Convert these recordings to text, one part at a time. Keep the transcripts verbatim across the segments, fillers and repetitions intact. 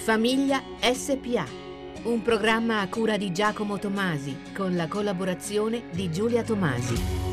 Famiglia S P A, un programma a cura di Giacomo Tomasi con la collaborazione di Giulia Tomasi.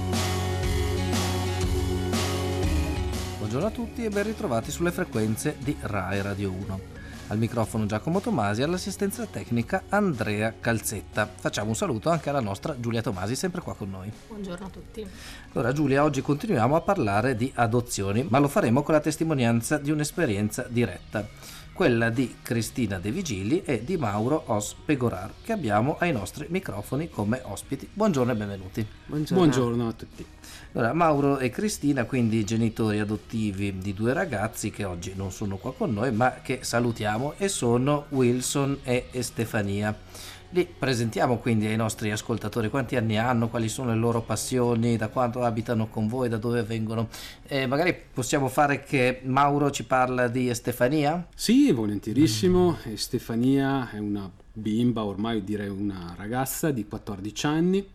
Buongiorno a tutti e ben ritrovati sulle frequenze di Rai Radio uno. Al microfono Giacomo Tomasi e all'assistenza tecnica Andrea Calzetta. Facciamo un saluto anche alla nostra Giulia Tomasi, sempre qua con noi. Buongiorno a tutti. Allora Giulia, oggi continuiamo a parlare di adozioni, ma lo faremo con la testimonianza di un'esperienza diretta, quella di Cristina De Vigili e di Mauro Os Pegorar, che abbiamo ai nostri microfoni come ospiti. Buongiorno e benvenuti. Buongiorno, Buongiorno a tutti. Allora, Mauro e Cristina, quindi genitori adottivi di due ragazzi che oggi non sono qua con noi, ma che salutiamo, e sono Wilson e Stefania. Li presentiamo quindi ai nostri ascoltatori: quanti anni hanno, quali sono le loro passioni, da quanto abitano con voi, da dove vengono. E magari possiamo fare che Mauro ci parla di Stefania? Sì, volentierissimo. Mm. Stefania è una bimba, ormai direi una ragazza di quattordici anni,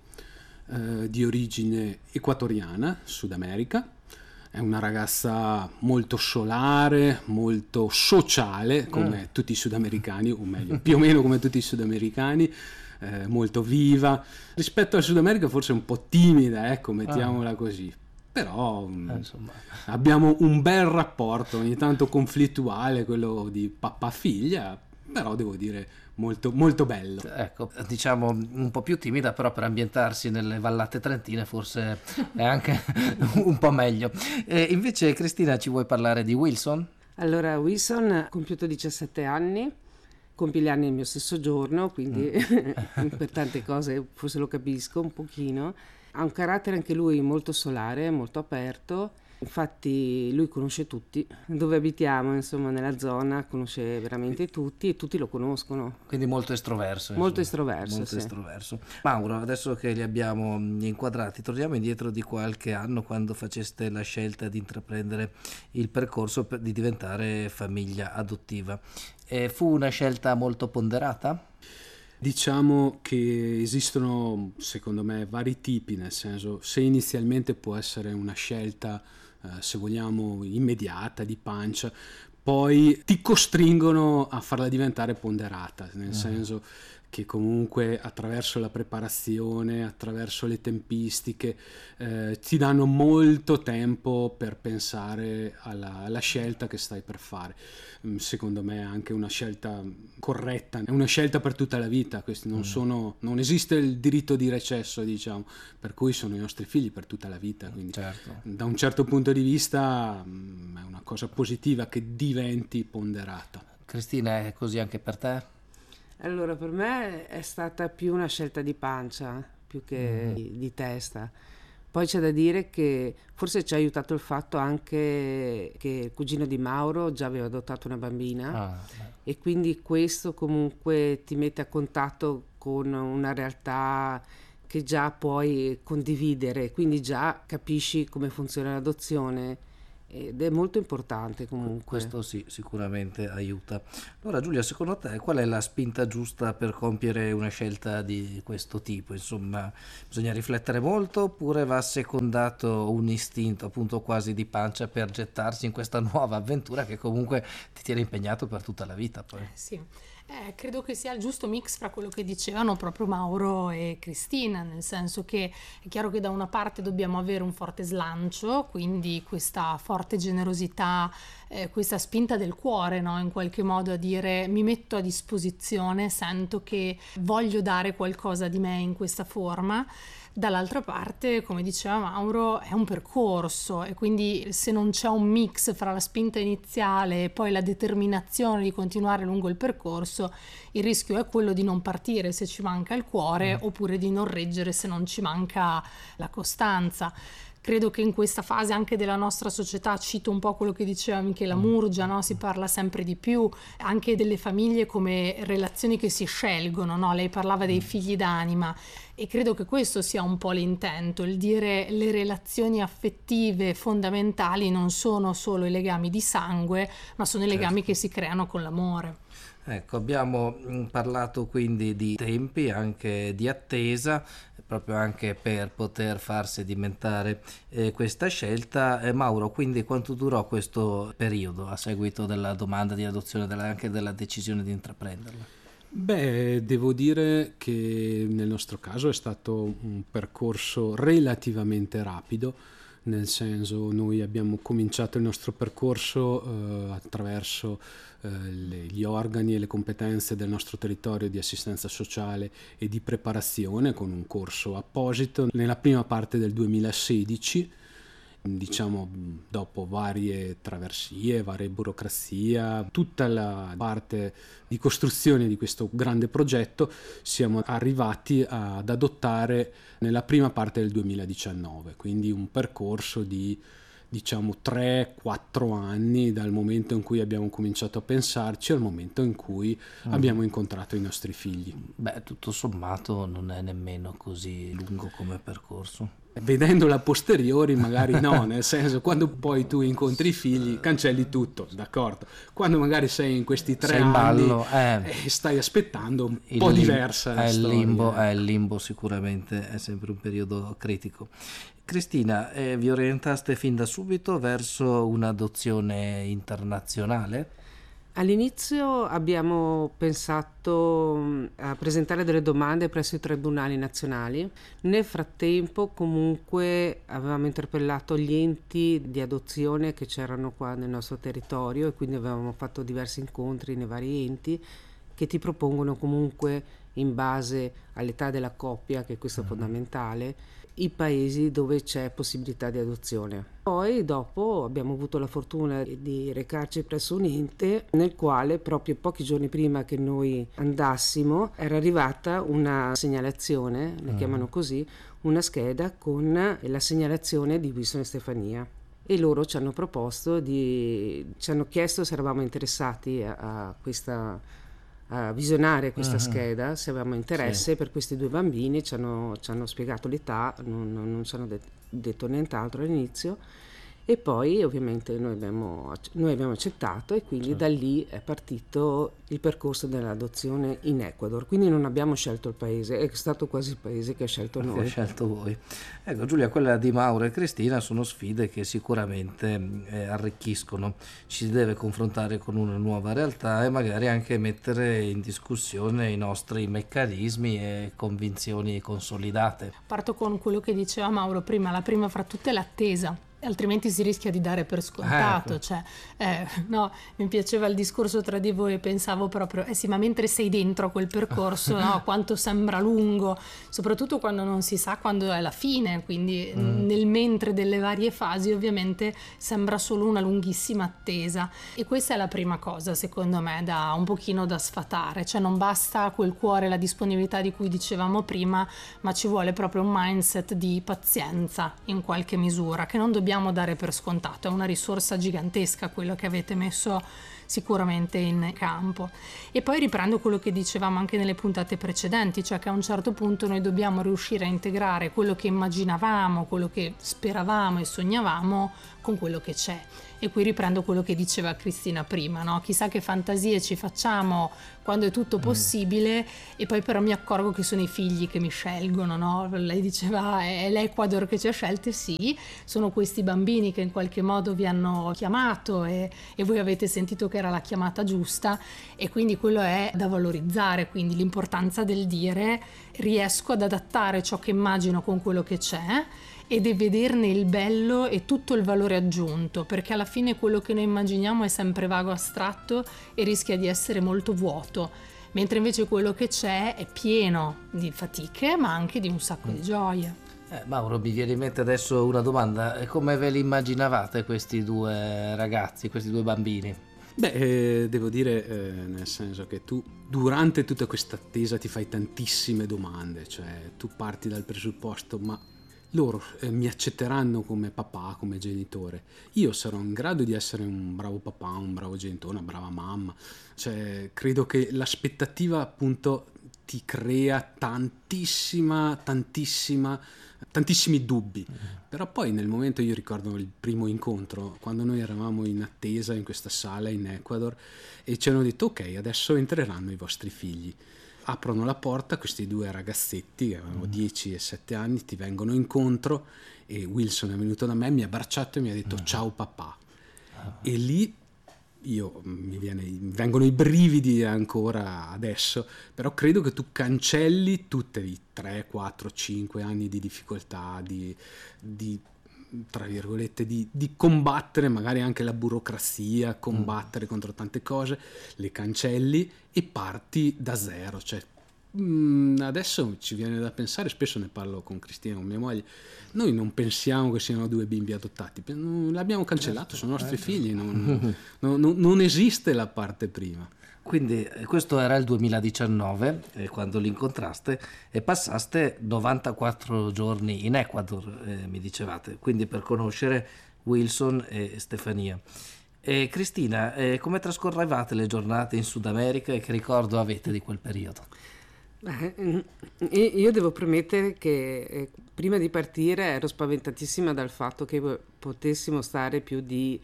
eh, di origine equatoriana, Sud America. È una ragazza molto solare, molto sociale, come mm. tutti i sudamericani, o meglio, più o meno come tutti i sudamericani, eh, molto viva. Rispetto al Sud America forse un po' timida, ecco, mettiamola ah. così. Però eh, insomma, abbiamo un bel rapporto, ogni tanto conflittuale, quello di papà-figlia, però devo dire molto, molto bello. Ecco, diciamo un po' più timida, però per ambientarsi nelle vallate trentine forse è anche un po' meglio. E invece Cristina, ci vuoi parlare di Wilson? Allora, Wilson ha compiuto diciassette anni, compie gli anni il mio stesso giorno, quindi mm. per tante cose forse lo capisco un pochino. Ha un carattere anche lui molto solare, molto aperto. Infatti lui conosce tutti, dove abitiamo, insomma, nella zona conosce veramente tutti e tutti lo conoscono. Quindi molto estroverso. Molto insomma. estroverso, molto sì. estroverso. Mauro, adesso che li abbiamo inquadrati, torniamo indietro di qualche anno, quando faceste la scelta di intraprendere il percorso per, di diventare famiglia adottiva. E fu una scelta molto ponderata? Diciamo che esistono, secondo me, vari tipi, nel senso, se inizialmente può essere una scelta, eh, se vogliamo, immediata, di pancia, poi ti costringono a farla diventare ponderata, nel uh-huh. senso che comunque attraverso la preparazione, attraverso le tempistiche, eh, ti danno molto tempo per pensare alla, alla scelta che stai per fare. Secondo me è anche una scelta corretta, è una scelta per tutta la vita. Questi non mm. sono, non esiste il diritto di recesso, diciamo, per cui sono i nostri figli per tutta la vita, quindi certo. Da un certo punto di vista mh, è una cosa positiva che diventi ponderata. Cristina, è così anche per te? Allora, per me è stata più una scelta di pancia, più che mm. di, di testa. Poi c'è da dire che forse ci ha aiutato il fatto anche che il cugino di Mauro già aveva adottato una bambina ah, e quindi questo comunque ti mette a contatto con una realtà che già puoi condividere, quindi già capisci come funziona l'adozione. Ed è molto importante comunque. Questo sì, sicuramente aiuta. Allora Giulia, secondo te qual è la spinta giusta per compiere una scelta di questo tipo? Insomma, bisogna riflettere molto oppure va secondato un istinto appunto quasi di pancia per gettarsi in questa nuova avventura che comunque ti tiene impegnato per tutta la vita poi? Eh, sì. Eh, credo che sia il giusto mix fra quello che dicevano proprio Mauro e Cristina, nel senso che è chiaro che da una parte dobbiamo avere un forte slancio, quindi questa forte generosità, eh, questa spinta del cuore, no? In qualche modo a dire mi metto a disposizione, sento che voglio dare qualcosa di me in questa forma. Dall'altra parte, come diceva Mauro, è un percorso e quindi se non c'è un mix fra la spinta iniziale e poi la determinazione di continuare lungo il percorso, il rischio è quello di non partire se ci manca il cuore mm. oppure di non reggere se non ci manca la costanza. Credo che in questa fase anche della nostra società, cito un po' quello che diceva Michela Murgia, no? Si parla sempre di più anche delle famiglie come relazioni che si scelgono, no? Lei parlava dei figli d'anima E credo che questo sia un po' l'intento, il dire le relazioni affettive fondamentali non sono solo i legami di sangue, ma sono i legami Certo. che si creano con l'amore. Ecco, abbiamo mm, parlato quindi di tempi, anche di attesa, proprio anche per poter far sedimentare eh, questa scelta. Eh, Mauro, quindi quanto durò questo periodo a seguito della domanda di adozione, della, anche della decisione di intraprenderla? Beh, devo dire che nel nostro caso è stato un percorso relativamente rapido, nel senso noi abbiamo cominciato il nostro percorso eh, attraverso eh, le- gli organi e le competenze del nostro territorio di assistenza sociale e di preparazione con un corso apposito nella prima parte del duemilasedici. Diciamo, dopo varie traversie, varie burocrazia, tutta la parte di costruzione di questo grande progetto, siamo arrivati ad adottare nella prima parte del duemiladiciannove, quindi un percorso di diciamo tre quattro anni dal momento in cui abbiamo cominciato a pensarci al momento in cui Mm. abbiamo incontrato i nostri figli. Beh, tutto sommato non è nemmeno così lungo come percorso. Vedendola a posteriori magari no, nel senso, quando poi tu incontri i figli cancelli tutto, d'accordo. Quando magari sei in questi tre Sei in anni ballo, eh. e stai aspettando un Il po' lim- diversa la è il storia. limbo, è il limbo sicuramente, è sempre un periodo critico. Cristina, eh, vi orientaste fin da subito verso un'adozione internazionale? All'inizio abbiamo pensato mh, a presentare delle domande presso i tribunali nazionali. Nel frattempo, comunque, avevamo interpellato gli enti di adozione che c'erano qua nel nostro territorio e quindi avevamo fatto diversi incontri nei vari enti che ti propongono comunque, in base all'età della coppia, che questo è fondamentale, i paesi dove c'è possibilità di adozione. Poi dopo abbiamo avuto la fortuna di recarci presso un ente nel quale proprio pochi giorni prima che noi andassimo era arrivata una segnalazione, la chiamano così, una scheda con la segnalazione di Wilson e Stefania. E loro ci hanno proposto di, ci hanno chiesto se eravamo interessati a, a questa a visionare questa Mhm. scheda, se avevamo interesse Sì. per questi due bambini. Ci hanno, ci hanno spiegato l'età, non, non- non ci hanno det- detto nient'altro all'inizio, e poi ovviamente noi abbiamo, ac- noi abbiamo accettato e quindi Certo. da lì è partito il percorso dell'adozione in Ecuador. Quindi non abbiamo scelto il paese, è stato quasi il paese che ha scelto Che noi. scelto voi. Ecco, Giulia, quella di Mauro e Cristina sono sfide che sicuramente eh, arricchiscono. Ci si deve confrontare con una nuova realtà e magari anche mettere in discussione i nostri meccanismi e convinzioni consolidate. Parto con quello che diceva Mauro prima, la prima fra tutte è l'attesa. Altrimenti si rischia di dare per scontato, Ecco. cioè, eh, no, mi piaceva il discorso tra di voi e pensavo proprio, eh sì, ma mentre sei dentro quel percorso, no, quanto sembra lungo, soprattutto quando non si sa quando è la fine, quindi Mm. nel mentre delle varie fasi ovviamente sembra solo una lunghissima attesa, e questa è la prima cosa secondo me da un pochino da sfatare, cioè non basta quel cuore, la disponibilità di cui dicevamo prima, ma ci vuole proprio un mindset di pazienza in qualche misura che non dobbiamo dare per scontato. È una risorsa gigantesca quello che avete messo sicuramente in campo. E poi riprendo quello che dicevamo anche nelle puntate precedenti, cioè che a un certo punto noi dobbiamo riuscire a integrare quello che immaginavamo, quello che speravamo e sognavamo con quello che c'è. E qui riprendo quello che diceva Cristina prima, no? Chissà che fantasie ci facciamo quando è tutto possibile, e poi però mi accorgo che sono i figli che mi scelgono, no? Lei diceva è l'Ecuador che ci ha scelte, sì, sono questi bambini che in qualche modo vi hanno chiamato e, e voi avete sentito che era la chiamata giusta, e quindi quello è da valorizzare, quindi l'importanza del dire riesco ad adattare ciò che immagino con quello che c'è ed è vederne il bello e tutto il valore aggiunto, perché alla fine quello che noi immaginiamo è sempre vago, astratto e rischia di essere molto vuoto, mentre invece quello che c'è è pieno di fatiche ma anche di un sacco di gioie. Eh, Mauro, mi viene in mente adesso una domanda. Eh, Come ve li immaginavate questi due ragazzi, questi due bambini? Beh, eh, devo dire, eh, nel senso che tu durante tutta questa attesa ti fai tantissime domande, cioè tu parti dal presupposto, ma loro eh, mi accetteranno come papà, come genitore? Io sarò in grado di essere un bravo papà, un bravo genitore, una brava mamma? Cioè, credo che l'aspettativa appunto ti crea tantissima, tantissima, tantissimi dubbi. Mm. Però poi nel momento, io ricordo il primo incontro, quando noi eravamo in attesa in questa sala in Ecuador e ci hanno detto ok, adesso entreranno i vostri figli. Aprono la porta, questi due ragazzetti che avevano mm. dieci e sette anni ti vengono incontro e Wilson è venuto da me, mi ha abbracciato e mi ha detto mm. ciao papà. Ah. E lì io mi, viene, mi vengono i brividi ancora adesso, però credo che tu cancelli tutti i tre, quattro, cinque anni di difficoltà, di, di tra virgolette, di, di combattere magari anche la burocrazia, combattere mm. contro tante cose, le cancelli e parti da zero. Cioè, mh, adesso ci viene da pensare, spesso ne parlo con Cristina, con mia moglie, noi non pensiamo che siano due bimbi adottati, l'abbiamo cancellato, sono nostri figli, non, non, non, non esiste la parte prima. Quindi questo era il duemiladiciannove, eh, quando li incontraste e passaste novantaquattro giorni in Ecuador, eh, mi dicevate, quindi per conoscere Wilson e Stefania. E Cristina, eh, come trascorrevate le giornate in Sud America e che ricordo avete di quel periodo? Eh, io devo premettere che eh, prima di partire ero spaventatissima dal fatto che potessimo stare più di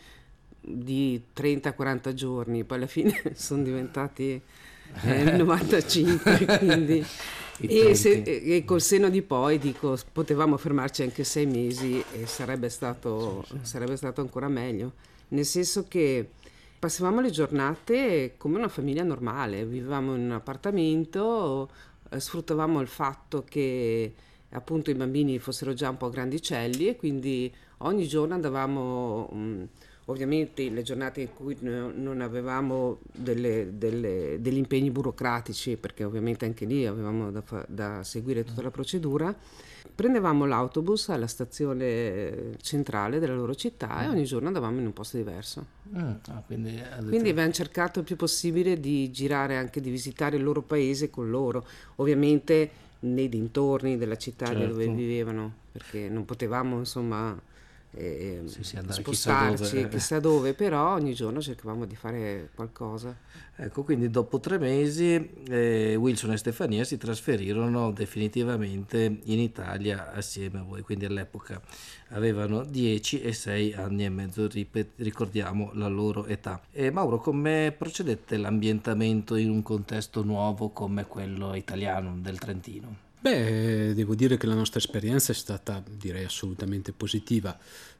di trenta quaranta giorni, poi alla fine sono diventati eh, novantacinque, quindi e, se, e col seno di poi dico potevamo fermarci anche sei mesi e sarebbe stato, sì, sì. sarebbe stato ancora meglio, nel senso che passavamo le giornate come una famiglia normale, vivevamo in un appartamento, eh, sfruttavamo il fatto che appunto i bambini fossero già un po' grandicelli e quindi ogni giorno andavamo mh, ovviamente le giornate in cui non avevamo delle, delle, degli impegni burocratici, perché ovviamente anche lì avevamo da, fa, da seguire tutta la procedura, prendevamo l'autobus alla stazione centrale della loro città e ogni giorno andavamo in un posto diverso. Mm, ah, quindi, quindi abbiamo cercato il più possibile di girare, anche di visitare il loro paese con loro, ovviamente nei dintorni della città, certo, dove vivevano, perché non potevamo insomma Eh, sì, sì, andare spostarci chissà dove. chissà dove, però ogni giorno cercavamo di fare qualcosa. Ecco, quindi dopo tre mesi eh, Wilson e Stefania si trasferirono definitivamente in Italia assieme a voi, quindi all'epoca avevano dieci e sei anni e mezzo, ripet- ricordiamo la loro età. E Mauro, come procedette l'ambientamento in un contesto nuovo come quello italiano del Trentino? Beh, devo dire che la nostra esperienza è stata, direi, assolutamente positiva,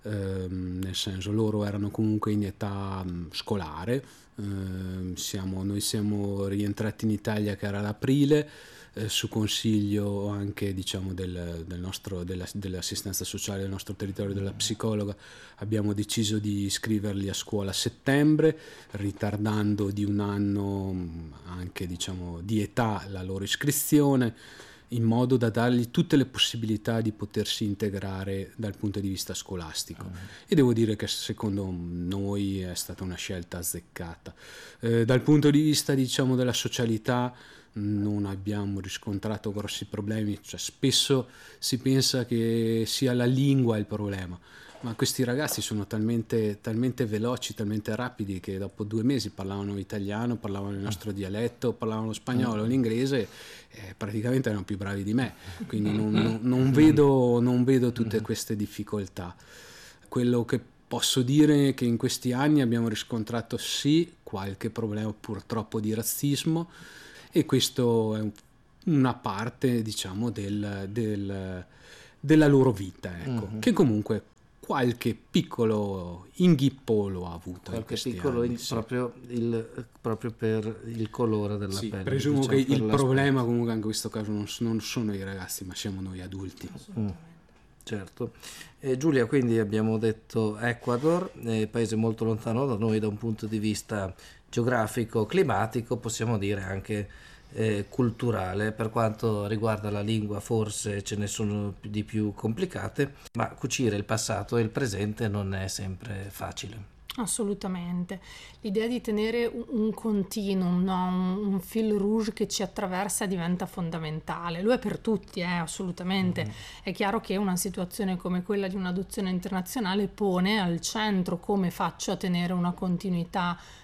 ehm, nel senso loro erano comunque in età mh, scolare, ehm, siamo, noi siamo rientrati in Italia che era ad aprile, eh, su consiglio anche diciamo del, del nostro, della, dell'assistenza sociale del nostro territorio, della psicologa, abbiamo deciso di iscriverli a scuola a settembre, ritardando di un anno mh, anche diciamo di età la loro iscrizione, in modo da dargli tutte le possibilità di potersi integrare dal punto di vista scolastico. Uh-huh. E devo dire che secondo noi è stata una scelta azzeccata. Eh, dal punto di vista diciamo della socialità non abbiamo riscontrato grossi problemi, cioè, spesso si pensa che sia la lingua il problema, ma questi ragazzi sono talmente, talmente veloci, talmente rapidi che dopo due mesi parlavano italiano, parlavano il nostro dialetto, parlavano spagnolo, l'inglese, eh, praticamente erano più bravi di me, quindi non, non, non, vedo, non vedo tutte queste difficoltà. Quello che posso dire è che in questi anni abbiamo riscontrato sì qualche problema purtroppo di razzismo, e questo è una parte diciamo del, del, della loro vita, ecco, uh-huh. che comunque qualche piccolo inghippo lo ha avuto. Qualche piccolo anni, in, sì. proprio, il, proprio per il colore della sì, pelle. Presumo diciamo, che il problema comunque in questo caso non, non sono i ragazzi, ma siamo noi adulti. Mm, certo. Eh, Giulia, quindi abbiamo detto Ecuador, eh, paese molto lontano da noi da un punto di vista geografico, climatico, possiamo dire anche eh, culturale. Per quanto riguarda la lingua forse ce ne sono di più complicate, ma cucire il passato e il presente non è sempre facile. Assolutamente, l'idea di tenere un continuum, no? un, un fil rouge che ci attraversa diventa fondamentale, lo è per tutti, eh, assolutamente. Mm-hmm. È chiaro che una situazione come quella di un'adozione internazionale pone al centro come faccio a tenere una continuità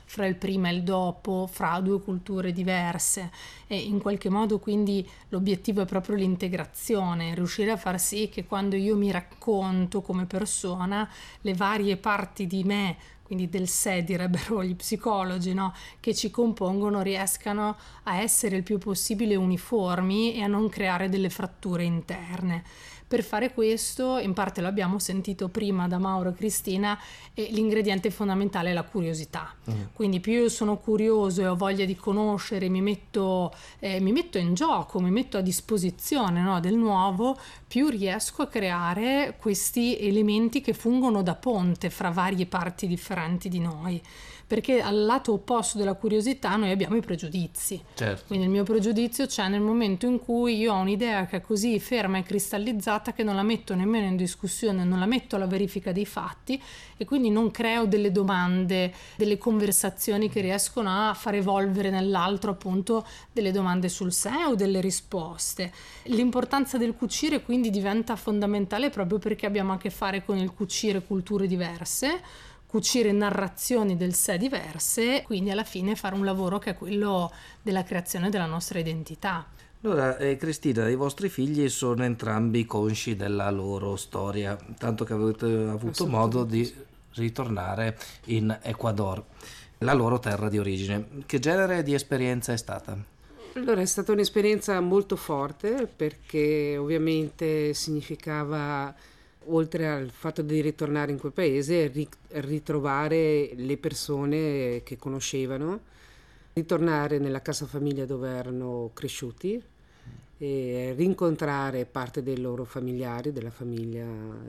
fra il prima e il dopo, fra due culture diverse, e in qualche modo quindi l'obiettivo è proprio l'integrazione, riuscire a far sì che quando io mi racconto come persona, le varie parti di me, quindi del sé direbbero gli psicologi, no? Che ci compongono, riescano a essere il più possibile uniformi e a non creare delle fratture interne. Per fare questo, in parte l'abbiamo sentito prima da Mauro e Cristina, e l'ingrediente fondamentale è la curiosità. Mm. Quindi più io sono curioso e ho voglia di conoscere, mi metto, eh, mi metto in gioco, mi metto a disposizione, no, del nuovo, più riesco a creare questi elementi che fungono da ponte fra varie parti differenti di noi. Perché al lato opposto della curiosità noi abbiamo i pregiudizi. Certo. Quindi il mio pregiudizio c'è nel momento in cui io ho un'idea che è così ferma e cristallizzata che non la metto nemmeno in discussione, non la metto alla verifica dei fatti, e quindi non creo delle domande, delle conversazioni che riescono a far evolvere nell'altro appunto delle domande sul sé o delle risposte. L'importanza del cucire quindi diventa fondamentale proprio perché abbiamo a che fare con il cucire culture diverse, cucire narrazioni del sé diverse, quindi alla fine fare un lavoro che è quello della creazione della nostra identità. Allora, eh, Cristina, i vostri figli sono entrambi consci della loro storia, tanto che avete avuto modo di ritornare in Ecuador, la loro terra di origine. Che genere di esperienza è stata? Allora, è stata un'esperienza molto forte, perché ovviamente significava, oltre al fatto di ritornare in quel paese, ritrovare le persone che conoscevano, ritornare nella casa famiglia dove erano cresciuti e rincontrare parte dei loro familiari, della famiglia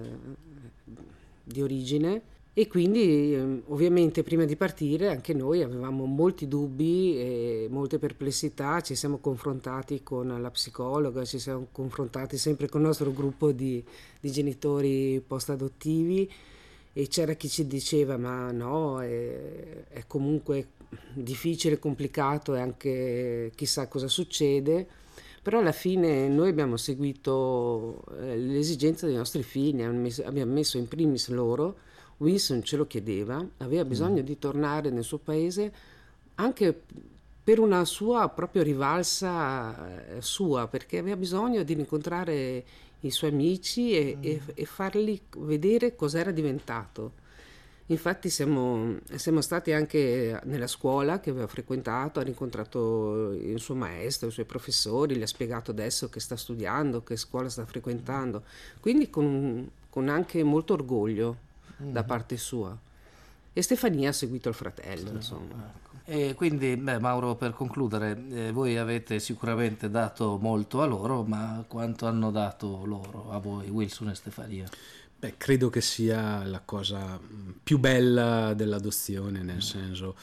di origine. E quindi ovviamente prima di partire anche noi avevamo molti dubbi e molte perplessità, ci siamo confrontati con la psicologa, ci siamo confrontati sempre con il nostro gruppo di, di genitori post-adottivi, e c'era chi ci diceva ma no, è, è comunque difficile, complicato e anche chissà cosa succede. Però alla fine noi abbiamo seguito l'esigenza dei nostri figli, abbiamo messo in primis loro. Wilson ce lo chiedeva, aveva bisogno mm. di tornare nel suo paese anche per una sua proprio rivalsa eh, sua, perché aveva bisogno di incontrare i suoi amici e, mm. e, e fargli vedere cos'era diventato. Infatti siamo, siamo stati anche nella scuola che aveva frequentato, ha incontrato il suo maestro, i suoi professori, gli ha spiegato adesso che sta studiando, che scuola sta frequentando, quindi con, con anche molto orgoglio da parte sua. E Stefania ha seguito il fratello, sì, insomma. Ecco. E quindi, beh, Mauro, per concludere, eh, voi avete sicuramente dato molto a loro, ma quanto hanno dato loro a voi, Wilson e Stefania? Beh, credo che sia la cosa più bella dell'adozione, nel mm. senso,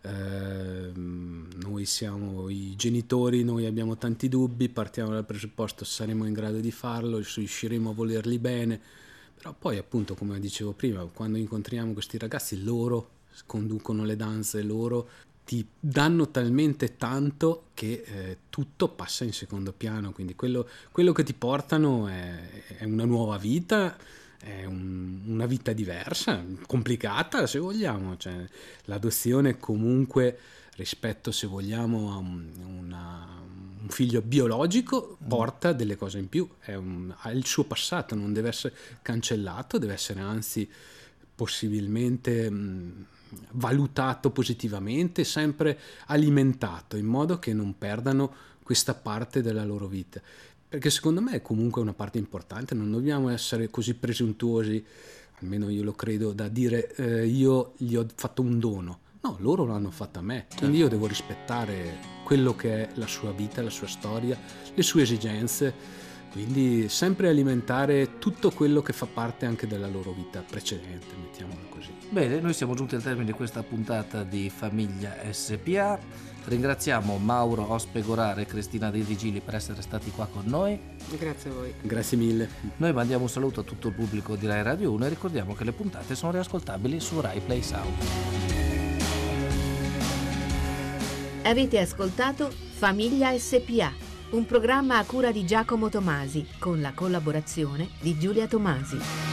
eh, noi siamo i genitori, noi abbiamo tanti dubbi, partiamo dal presupposto saremo in grado di farlo, riusciremo a volerli bene. Però poi appunto, come dicevo prima, quando incontriamo questi ragazzi, loro conducono le danze, loro ti danno talmente tanto che eh, tutto passa in secondo piano, quindi quello, quello che ti portano è, è una nuova vita, è un, una vita diversa, complicata se vogliamo, cioè, l'adozione comunque rispetto, se vogliamo, a un, una, un figlio biologico porta delle cose in più, è un, ha il suo passato, non deve essere cancellato, deve essere anzi possibilmente mh, valutato positivamente, sempre alimentato in modo che non perdano questa parte della loro vita, perché secondo me è comunque una parte importante, non dobbiamo essere così presuntuosi, almeno io lo credo, da dire eh, io gli ho fatto un dono. No, loro l'hanno fatta a me, quindi io devo rispettare quello che è la sua vita, la sua storia, le sue esigenze, quindi sempre alimentare tutto quello che fa parte anche della loro vita precedente, mettiamolo così. Bene, noi siamo giunti al termine di questa puntata di Famiglia S P A. Ringraziamo Mauro Ospegorare e Cristina De Vigili per essere stati qua con noi. Grazie a voi. Grazie mille. Noi mandiamo un saluto a tutto il pubblico di Rai Radio uno e ricordiamo che le puntate sono riascoltabili su Rai Play Sound. Avete ascoltato Famiglia S P A, un programma a cura di Giacomo Tomasi con la collaborazione di Giulia Tomasi.